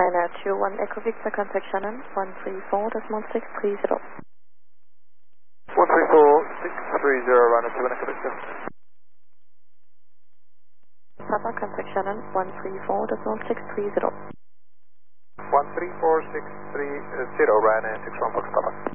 Ryanair 21 Echo Victor, contact Shannon 134.630. 134.630, Ryanair 21 Echo Victor. Papa, contact Shannon 134.630. 134.630, Ryanair 61 Fox Papa.